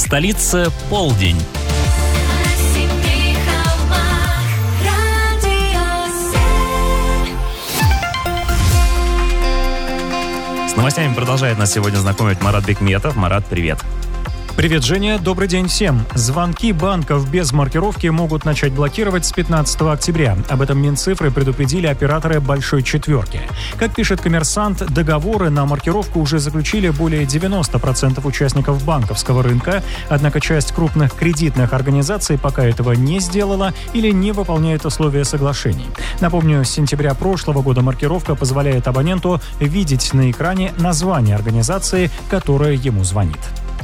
столице полдень. С новостями продолжает нас сегодня знакомить Марат Бекметов. Марат, привет. Привет, Женя. Добрый день всем. Звонки банков без маркировки могут начать блокировать с 15 октября. Об этом Минцифры предупредили операторы «Большой четверки». Как пишет «Коммерсант», договоры на маркировку уже заключили более 90% участников банковского рынка, однако часть крупных кредитных организаций пока этого не сделала или не выполняет условия соглашений. Напомню, с сентября прошлого года маркировка позволяет абоненту видеть на экране название организации, которая ему звонит.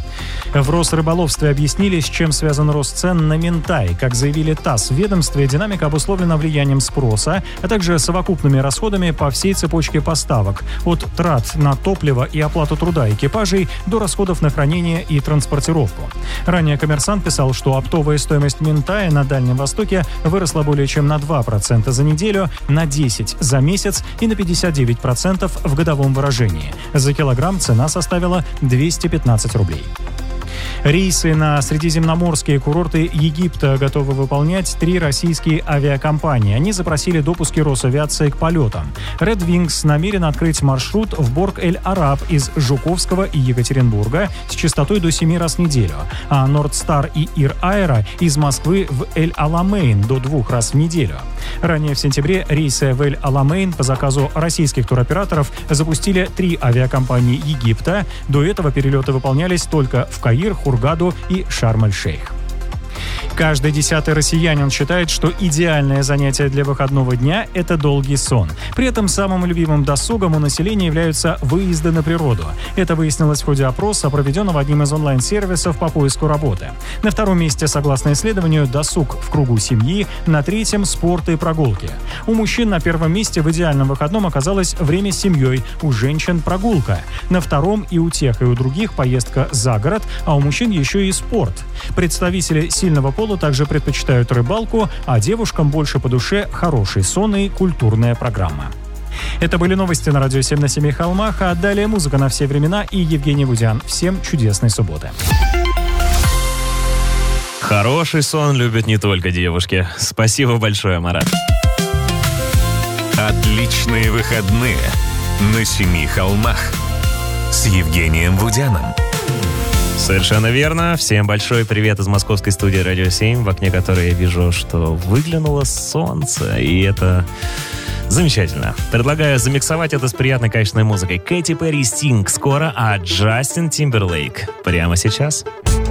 В Росрыболовстве объяснили, с чем связан рост цен на минтай. Как заявили ТАСС, в ведомстве динамика обусловлена влиянием спроса, а также совокупными расходами по всей цепочке поставок. От трат на топливо и оплату труда экипажей до расходов на хранение и транспортировку. Ранее «Коммерсант» писал, что оптовая стоимость минтая на Дальнем Востоке выросла более чем на 2% за неделю, на 10% за месяц и на 59% в годовом выражении. За килограмм цена составила 215 рублей. Рейсы на средиземноморские курорты Египта готовы выполнять 3 российские авиакомпании. Они запросили допуски Росавиации к полетам. Red Wings намерен открыть маршрут в Борг-эль-Араб из Жуковского и Екатеринбурга с частотой до 7 раз в неделю, а Нордстар и Ир Аэро из Москвы в Эль-Аламейн до 2 раз в неделю. Ранее в сентябре рейсы в Эль-Аламейн по заказу российских туроператоров запустили 3 авиакомпании Египта. До этого перелеты выполнялись только в Каир, Хургаду и Шарм-эль-Шейх. Каждый 10-й россиянин считает, что идеальное занятие для выходного дня – это долгий сон. При этом самым любимым досугом у населения являются выезды на природу. Это выяснилось в ходе опроса, проведенного одним из онлайн-сервисов по поиску работы. На 2-м месте, согласно исследованию, досуг в кругу семьи, на 3-м – спорт и прогулки. У мужчин на 1-м месте в идеальном выходном оказалось время с семьей, у женщин – прогулка. На 2-м и у тех, и у других поездка за город, а у мужчин еще и спорт. Представители сильного пола также предпочитают рыбалку, а девушкам больше по душе хороший сон и культурная программа. Это были новости на Радио 7 на Семи холмах, а далее музыка на все времена и Евгений Вудян. Всем чудесной субботы. Хороший сон любят не только девушки. Спасибо большое, Марат. Отличные выходные на Семи холмах с Евгением Вудяном. Совершенно верно. Всем большой привет из московской студии «Радио 7», в окне которой я вижу, что выглянуло солнце, и это замечательно. Предлагаю замиксовать это с приятной качественной музыкой. Кэти Перри, Стинг скоро, а Джастин Тимберлейк прямо сейчас.